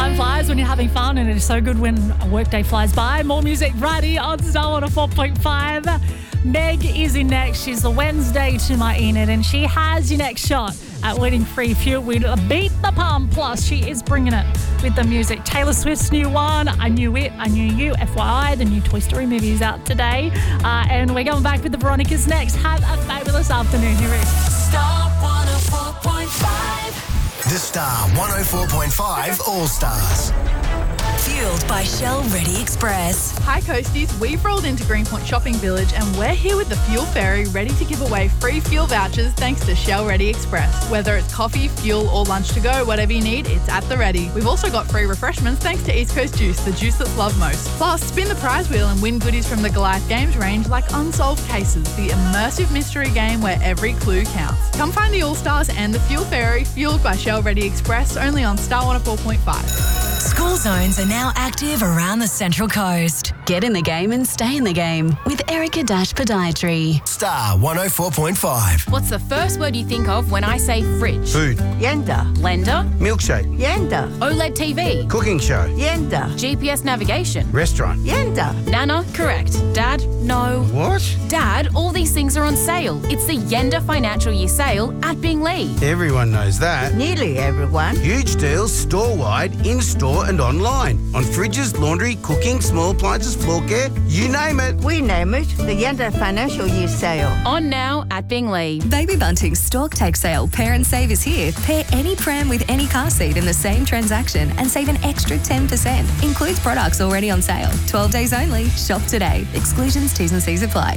Time flies when you're having fun, and it is so good when a workday flies by. More music right here on Star 104.5. Meg is in next. She's the Wednesday to my Enid, and she has your next shot at winning free fuel with Beat the Pump. Plus, she is bringing it with the music. Taylor Swift's new one, I Knew It, I Knew You, FYI, the new Toy Story movie is out today. And we're going back with the Veronicas next. Have a fabulous afternoon. Here it is. Star 104.5. The Star 104.5 All Stars. Fueled by Shell Ready Express. Hi Coasties, we've rolled into Greenpoint Shopping Village and we're here with the Fuel Ferry ready to give away free fuel vouchers thanks to Shell Ready Express. Whether it's coffee, fuel or lunch to go, whatever you need, it's at the ready. We've also got free refreshments thanks to East Coast Juice, the juice that's loved most. Plus, spin the prize wheel and win goodies from the Goliath Games range like Unsolved Cases, the immersive mystery game where every clue counts. Come find the All Stars and the Fuel Ferry, fueled by Shell Ready Express, only on Star 104.5. School zones are now active around the Central Coast. Get in the game and stay in the game with Erica Dash Podiatry. Star 104.5. What's the first word you think of when I say fridge? Food. Yenda. Blender? Milkshake. Yenda. OLED TV? Cooking show. Yenda. GPS navigation? Restaurant. Yenda. Nana? Correct. Dad? No. What? Dad, all these things are on sale. It's the Yenda Financial Year Sale at Bingley. Everyone knows that. Nearly everyone. Huge deals store-wide, in-store and online. On fridges, laundry, cooking, small appliances, floor care, you name it. We name it the Yenda Financial Year Sale. On now at Bingley. Baby Bunting's Stork Take Sale Pair and Save is here. Pair any pram with any car seat in the same transaction and save an extra 10%. Includes products already on sale. 12 days only. Shop today. Exclusions, T's and C's apply.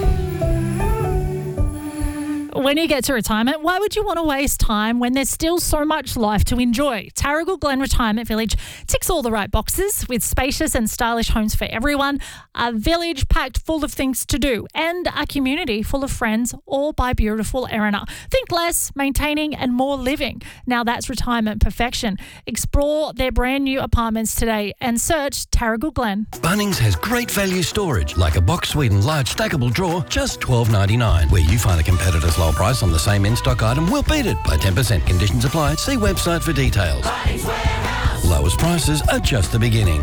When you get to retirement, why would you want to waste time when there's still so much life to enjoy? Tarragle Glen Retirement Village ticks all the right boxes with spacious and stylish homes for everyone, a village packed full of things to do, and a community full of friends, all by beautiful Erina. Think less, maintaining, and more living. Now that's retirement perfection. Explore their brand new apartments today and search Tarragle Glen. Bunnings has great value storage, like a box Sweden large stackable drawer, just $12.99. Where you find a competitor's low price on the same in-stock item, we'll beat it by 10%. Conditions apply. See website for details. Lowest prices are just the beginning.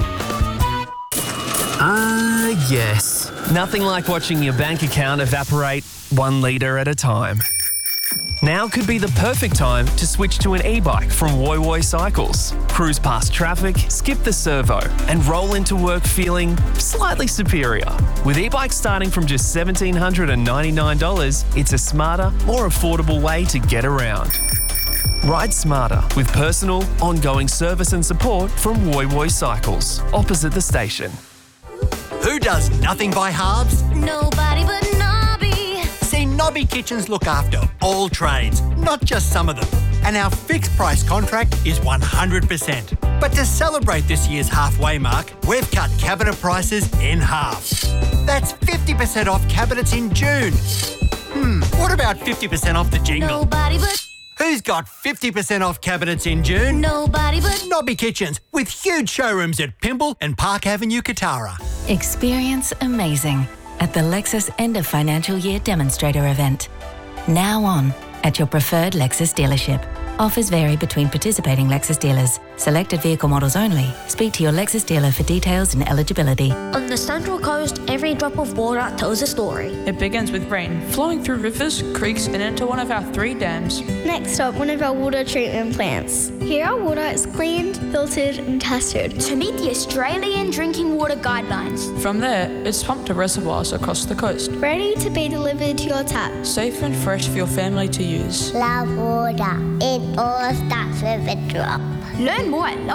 Yes. Nothing like watching your bank account evaporate 1 litre at a time. Now could be the perfect time to switch to an e-bike from Woy Woy Cycles. Cruise past traffic, skip the servo, and roll into work feeling slightly superior. With e-bikes starting from just $1,799, it's a smarter, more affordable way to get around. Ride smarter with personal, ongoing service and support from Woy Woy Cycles, opposite the station. Who does nothing by halves? Nobody but Nobby. See, Nobby Kitchens look after all trades, not just some of them. And our fixed price contract is 100%. But to celebrate this year's halfway mark, we've cut cabinet prices in half. That's 50% off cabinets in June. What about 50% off the jingle? Nobody but... Who's got 50% off cabinets in June? Nobody but... Nobby Kitchens, with huge showrooms at Pymble and Park Avenue, Katara. Experience amazing at the Lexus End of Financial Year Demonstrator event. Now on at your preferred Lexus dealership. Offers vary between participating Lexus dealers. Selected vehicle models only. Speak to your Lexus dealer for details and eligibility. On the Central Coast, every drop of water tells a story. It begins with rain, flowing through rivers, creeks, and into one of our 3 dams. Next up, one of our water treatment plants. Here our water is cleaned, filtered, and tested to meet the Australian Drinking Water Guidelines. From there, it's pumped to reservoirs across the coast. Ready to be delivered to your tap. Safe and fresh for your family to use. Love water. It all starts with a drop. Learn more at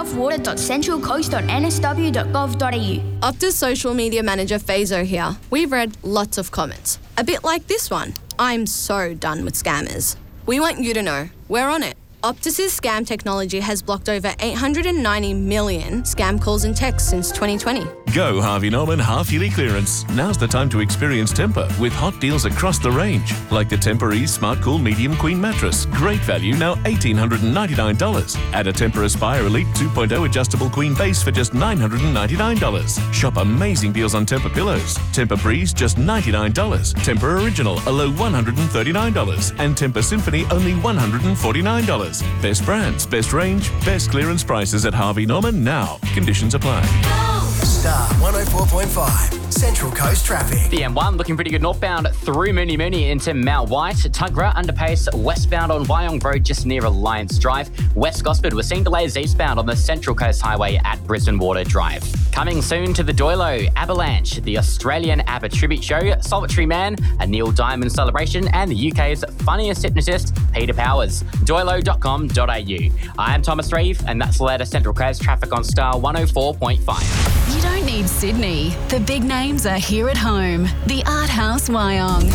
lovewater.centralcoast.nsw.gov.au. Optus social media manager Fazo here. We've read lots of comments. A bit like this one. I'm so done with scammers. We want you to know, we're on it. Optus's scam technology has blocked over 890 million scam calls and texts since 2020. Go Harvey Norman half-yearly clearance. Now's the time to experience Tempur with hot deals across the range. Like the Tempur Ease Smart Cool Medium Queen Mattress. Great value, now $1,899. Add a Tempur Aspire Elite 2.0 Adjustable Queen Base for just $999. Shop amazing deals on Tempur Pillows. Tempur Breeze, just $99. Tempur Original, a low $139. And Tempur Symphony, only $149. colours. Best brands, best range, best clearance prices at Harvey Norman now. Conditions apply. Star 104.5, Central Coast traffic. The M1 looking pretty good northbound through Mooney Mooney into Mount White. Tuggerah underpace westbound on Wyong Road just near Alliance Drive. West Gosford, we're seeing delays eastbound on the Central Coast Highway at Brisbane Water Drive. Coming soon to the Doilo, Avalanche, the Australian ABBA tribute show, Solitary Man, a Neil Diamond celebration, and the UK's funniest hypnotist, Peter Powers. Doilo.com.au. I'm Thomas Reeve, and that's the latest Central Coast traffic on Star 104.5. You don't need Sydney. The big names are here at home. The Art House Wyong.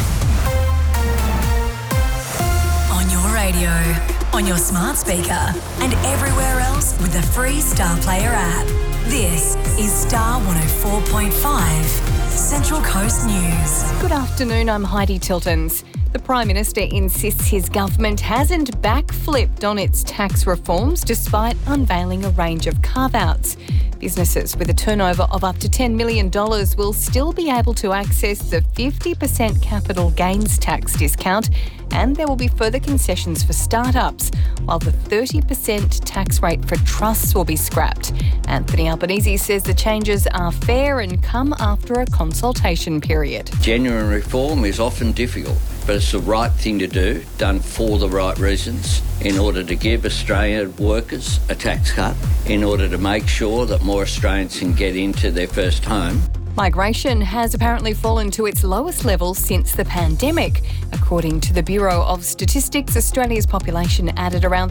On your radio, on your smart speaker, and everywhere else with the free Star Player app. This is Star 104.5, Central Coast News. Good afternoon, I'm Heidi Tiltons. The Prime Minister insists his government hasn't backflipped on its tax reforms despite unveiling a range of carve-outs. Businesses with a turnover of up to $10 million will still be able to access the 50% capital gains tax discount, and there will be further concessions for startups, while the 30% tax rate for trusts will be scrapped. Anthony Albanese says the changes are fair and come after a consultation period. Genuine reform is often difficult, but it's the right thing to do, done for the right reasons, in order to give Australian workers a tax cut, in order to make sure that more Australians can get into their first home. Migration has apparently fallen to its lowest level since the pandemic. According to the Bureau of Statistics, Australia's population added around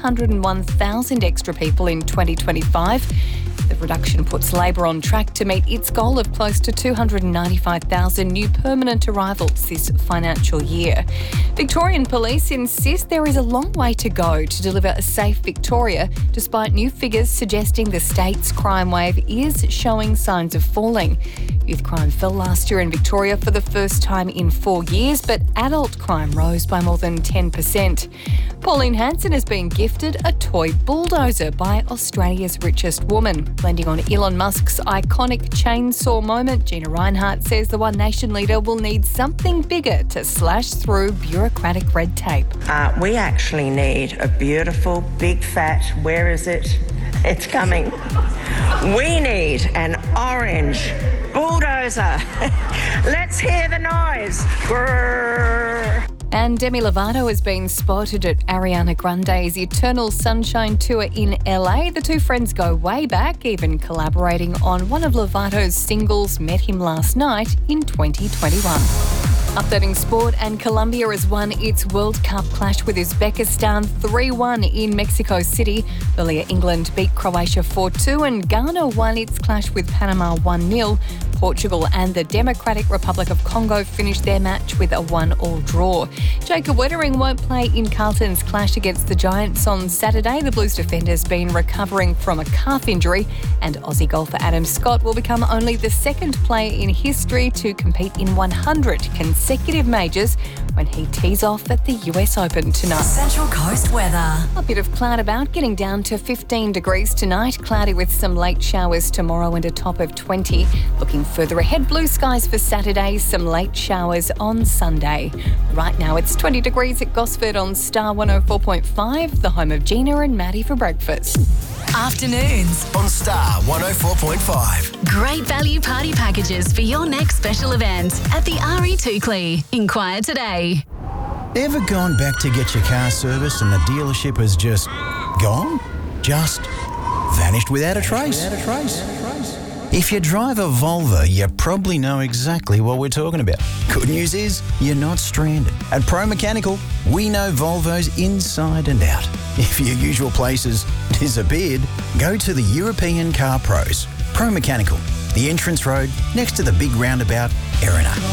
301,000 extra people in 2025. The reduction puts Labor on track to meet its goal of close to 295,000 new permanent arrivals this financial year. Victorian police insist there is a long way to go to deliver a safe Victoria, despite new figures suggesting the state's crime wave is showing signs of falling. Youth crime fell last year in Victoria for the first time in 4 years, but adult crime rose by more than 10%. Pauline Hanson has been gifted a toy bulldozer by Australia's richest woman. Blending on Elon Musk's iconic chainsaw moment, Gina Rinehart says the One Nation leader will need something bigger to slash through bureaucratic red tape. We actually need a beautiful, big, fat, where is it? It's coming. We need an orange bulldozer. Let's hear the noise. Grrr. And Demi Lovato has been spotted at Ariana Grande's Eternal Sunshine Tour in LA. The two friends go way back, even collaborating on one of Lovato's singles, Met Him Last Night, in 2021. Updating sport, and Colombia has won its World Cup clash with Uzbekistan 3-1 in Mexico City. Earlier, England beat Croatia 4-2 and Ghana won its clash with Panama 1-0. Portugal and the Democratic Republic of Congo finished their match with a 1-1 draw. Jacob Wettering won't play in Carlton's clash against the Giants on Saturday. The Blues defender's been recovering from a calf injury, and Aussie golfer Adam Scott will become only the second player in history to compete in 100 consecutive majors when he tees off at the US Open tonight. Central Coast weather. A bit of cloud about, getting down to 15 degrees tonight. Cloudy with some late showers tomorrow and a top of 20. Looking further ahead, blue skies for Saturday, some late showers on Sunday. Right now it's 20 degrees at Gosford on Star 104.5, the home of Gina and Maddie for breakfast. Afternoons on Star 104.5. Great value party packages for your next special event at the RE2 Clee. Inquire today. Ever gone back to get your car serviced and the dealership has just gone? Just vanished without a trace? If you drive a Volvo, you probably know exactly what we're talking about. Good news is, you're not stranded. At Pro Mechanical, we know Volvos inside and out. If your usual places disappeared, go to the European Car Pros. Pro Mechanical, the entrance road next to the big roundabout, Erina.